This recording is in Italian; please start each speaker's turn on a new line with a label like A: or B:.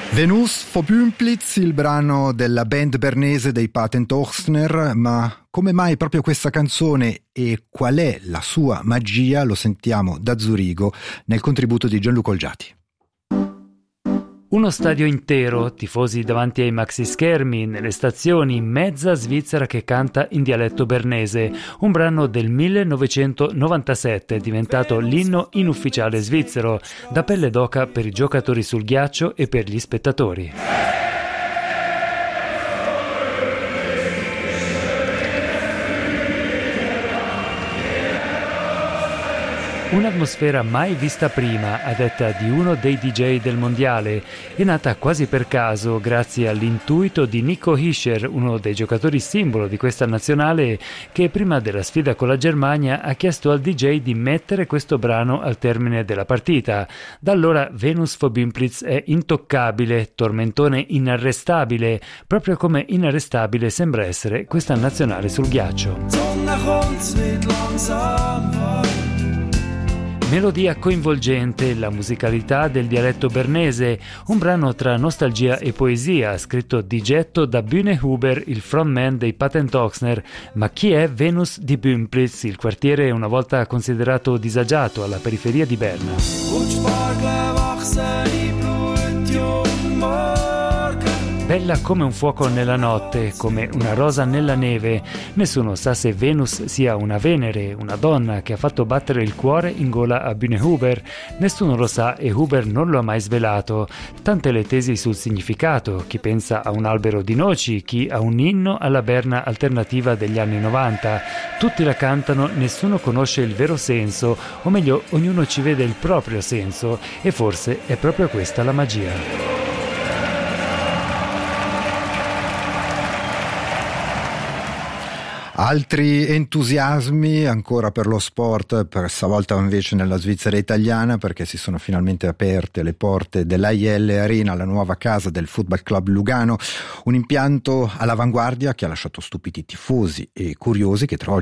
A: Venus Förbümplitz, il brano della band bernese dei Patent Ochsner, ma come mai proprio questa canzone e qual è la sua magia lo sentiamo da Zurigo nel contributo di Gianluca Olgiati.
B: Uno stadio intero, tifosi davanti ai maxischermi, nelle stazioni, mezza Svizzera che canta in dialetto bernese, un brano del 1997 diventato l'inno inufficiale svizzero, da pelle d'oca per i giocatori sul ghiaccio e per gli spettatori. Un'atmosfera mai vista prima, a detta di uno dei DJ del mondiale, è nata quasi per caso grazie all'intuito di Nico Hischer, uno dei giocatori simbolo di questa nazionale, che prima della sfida con la Germania ha chiesto al DJ di mettere questo brano al termine della partita. Da allora Venus Förbümplitz è intoccabile, tormentone inarrestabile, proprio come inarrestabile sembra essere questa nazionale sul ghiaccio. Melodia coinvolgente, la musicalità del dialetto bernese, un brano tra nostalgia e poesia, scritto di getto da Bühne Huber, il frontman dei Patent Ochsner. Ma chi è Venus di Bümplitz, il quartiere una volta considerato disagiato alla periferia di Berna? Bella come un fuoco nella notte, come una rosa nella neve. Nessuno sa se Venus sia una Venere, una donna che ha fatto battere il cuore in gola a Bühne Huber. Nessuno lo sa e Huber non lo ha mai svelato. Tante le tesi sul significato, chi pensa a un albero di noci, chi a un inno alla Berna alternativa degli anni 90. Tutti la cantano, nessuno conosce il vero senso, o meglio, ognuno ci vede il proprio senso, e forse è proprio questa la magia.
A: Altri entusiasmi ancora per lo sport, per stavolta invece nella Svizzera italiana, perché si sono finalmente aperte le porte dell'AIL Arena, la nuova casa del Football Club Lugano, un impianto all'avanguardia che ha lasciato stupiti tifosi e curiosi che tra